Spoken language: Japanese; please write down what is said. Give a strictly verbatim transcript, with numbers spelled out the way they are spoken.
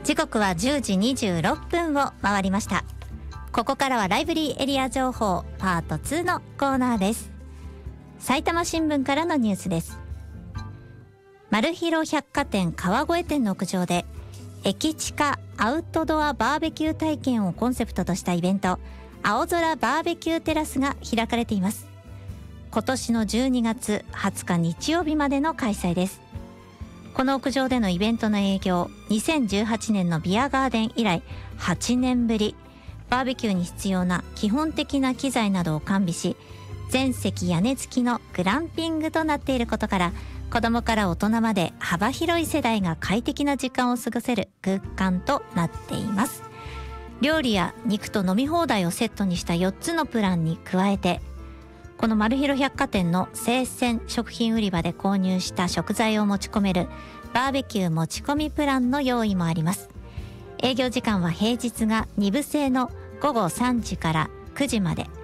時刻はじゅうじにじゅうろっぷんを回りました。ここからはライブリーエリア情報パートツーのコーナーです。埼玉新聞からのニュースです。マルヒロ百貨店川越店の屋上で駅地下アウトドアバーベキュー体験をコンセプトとしたイベント、青空バーベキューテラスが開かれています。今年のじゅうにがつはつか日曜日までの開催です。この屋上でのイベントの営業、にせんじゅうはちねんのビアガーデン以来はちねんぶり。バーベキューに必要な基本的な機材などを完備し、全席屋根付きのグランピングとなっていることから、子供から大人まで幅広い世代が快適な時間を過ごせる空間となっています。料理や肉と飲み放題をセットにしたよっつのプランに加えて、このマルヒロ百貨店の生鮮食品売り場で購入した食材を持ち込めるバーベキュー持ち込みプランの用意もあります。営業時間は平日がにぶ制のごごさんじからくじまで、